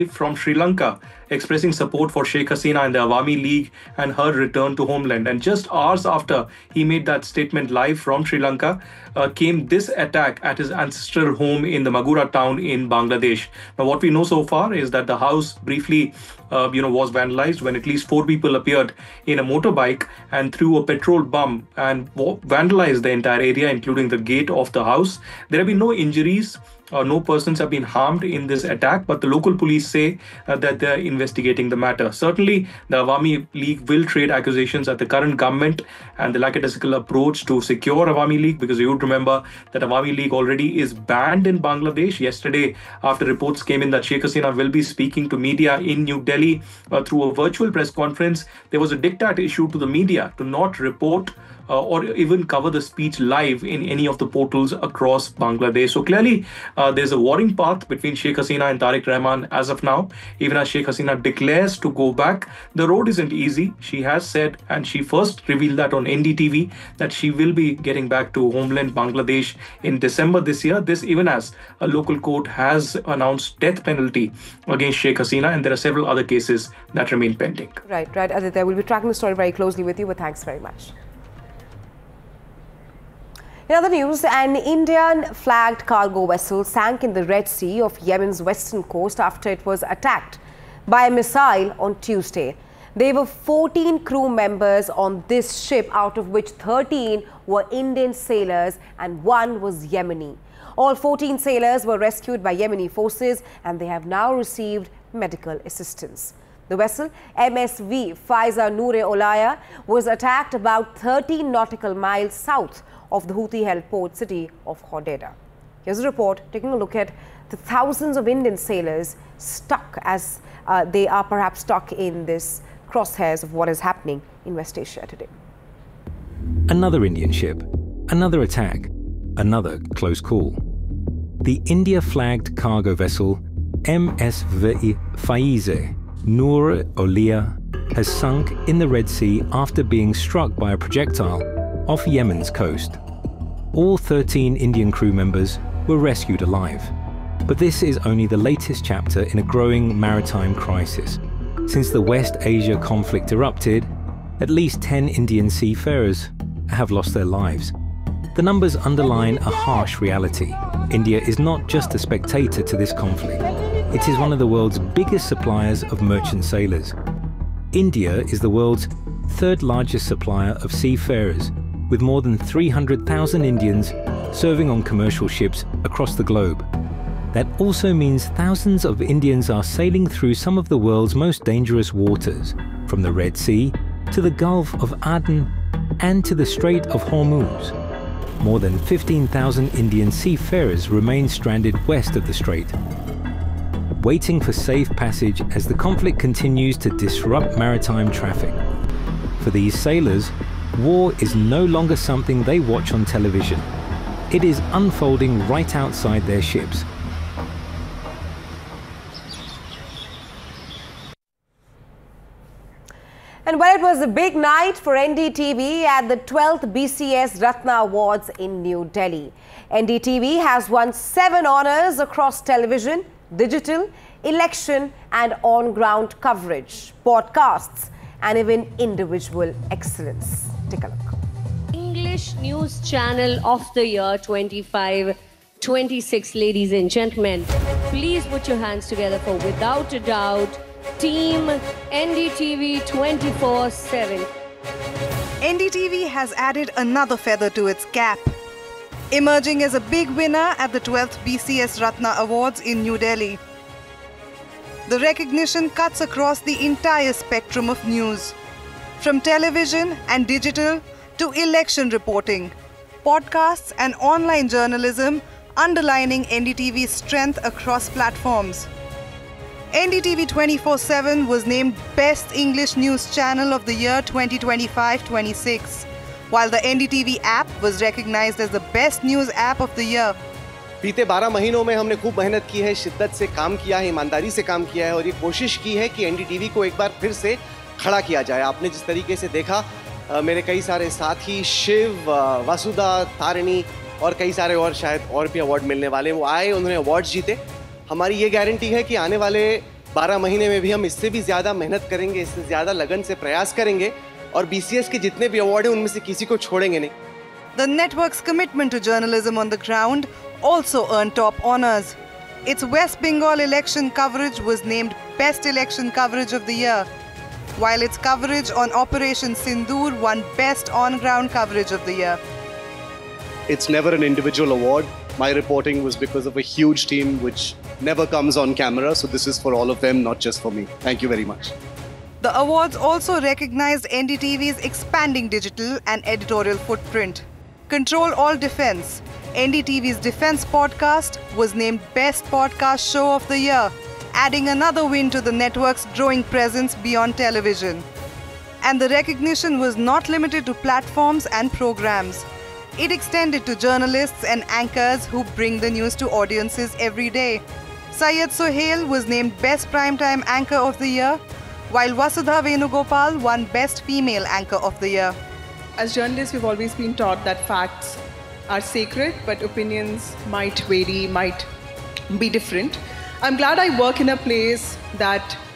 from Sri Lanka expressing support for Sheikh Hasina and the Awami League and her return to homeland. And just hours after he made that statement live from Sri Lanka, came this attack at his ancestral home in the Magura town in Bangladesh. Now, what we know so far is that the house briefly, was vandalized when at least 4 people appeared in a motorbike and threw a petrol bomb and vandalized the entire area, including the gate of the house. There have been no injuries. No persons have been harmed in this attack, but the local police say that they're investigating the matter. Certainly, the Awami League will trade accusations at the current government and the lackadaisical approach to secure Awami League, because you would remember that Awami League already is banned in Bangladesh. Yesterday, after reports came in that Sheikh Hasina will be speaking to media in New Delhi through a virtual press conference, there was a diktat issued to the media to not report or even cover the speech live in any of the portals across Bangladesh. So clearly, there's a warring path between Sheikh Hasina and Tariq Rahman as of now. Even as Sheikh Hasina declares to go back, the road isn't easy. She has said, and she first revealed that on NDTV, that she will be getting back to homeland Bangladesh in December this year. This even as a local court has announced death penalty against Sheikh Hasina, and there are several other cases that remain pending. Right, Aditya. We'll be tracking the story very closely with you, but thanks very much. In other news, an Indian-flagged cargo vessel sank in the Red Sea of Yemen's western coast after it was attacked by a missile on Tuesday. There were 14 crew members on this ship, out of which 13 were Indian sailors and 1 was Yemeni. All 14 sailors were rescued by Yemeni forces and they have now received medical assistance. The vessel, MSV Faiza Noor-e Olaya, was attacked about 13 nautical miles south of the Houthi-held port city of Hodeidah. Here's a report taking a look at the thousands of Indian sailors stuck, as they are perhaps stuck in this crosshairs of what is happening in West Asia today. Another Indian ship, another attack, another close call. The India-flagged cargo vessel MSV Faiza Noor-e Olaya has sunk in the Red Sea after being struck by a projectile off Yemen's coast. All 13 Indian crew members were rescued alive. But this is only the latest chapter in a growing maritime crisis. Since the West Asia conflict erupted, at least 10 Indian seafarers have lost their lives. The numbers underline a harsh reality. India is not just a spectator to this conflict. It is one of the world's biggest suppliers of merchant sailors. India is the world's third largest supplier of seafarers, with more than 300,000 Indians serving on commercial ships across the globe. That also means thousands of Indians are sailing through some of the world's most dangerous waters, from the Red Sea to the Gulf of Aden and to the Strait of Hormuz. More than 15,000 Indian seafarers remain stranded west of the strait, waiting for safe passage as the conflict continues to disrupt maritime traffic. For these sailors, war is no longer something they watch on television. It is unfolding right outside their ships. And well, it was a big night for NDTV at the 12th BCS Ratna Awards in New Delhi. NDTV has won 7 honours across television, digital, election and on-ground coverage, podcasts and even individual excellence. Take a look. English News Channel of the Year 25-26, ladies and gentlemen. Please put your hands together for, without a doubt, Team NDTV 24/7. NDTV has added another feather to its cap, emerging as a big winner at the 12th BCS Ratna Awards in New Delhi. The recognition cuts across the entire spectrum of news, from television and digital to election reporting, podcasts and online journalism, underlining NDTV's strength across platforms. NDTV 24/7 was named Best English News Channel of the Year 2025-26, while the NDTV app was recognized as the Best News App of the Year. बीते 12 महीनों में हमने खूब मेहनत की है, शिद्दत से काम किया है, ईमानदारी से काम किया है और ये कोशिश की है कि एनडीटीवी को एक बार फिर से खड़ा किया जाए। आपने जिस तरीके से देखा, मेरे कई सारे साथी शिव, वसुधा, तारिणी और कई सारे और शायद और भी अवार्ड मिलने वाले, वो आए, उन्होंने अवार्ड्स जीते। हमारी ये गारंटी है कि आने वाले 12 महीने में भी हम इससे भी ज़्यादा मेहनत करेंगे, इससे ज़्यादा लगन से प्रयास करेंगे और BCS के जितने भी अवार्ड हैं उनमें से किसी को छोड़ेंगे नहीं। The network's commitment to journalism on the ground also earned top honors. Its West Bengal election coverage was named Best Election Coverage of the Year, while its coverage on Operation Sindoor won Best On-Ground Coverage of the Year. It's never an individual award. My reporting was because of a huge team which never comes on camera, so this is for all of them, not just for me. Thank you very much. The awards also recognized NDTV's expanding digital and editorial footprint. Control All Defense, NDTV's defense podcast, was named Best Podcast Show of the Year, adding another win to the network's growing presence beyond television. And the recognition was not limited to platforms and programs. It extended to journalists and anchors who bring the news to audiences every day. Syed Sohail was named Best Primetime Anchor of the Year, while Vasudha Venugopal won Best Female Anchor of the Year. As journalists, we've always been taught that facts are sacred, but opinions might vary, might be different. I'm glad I work in a place that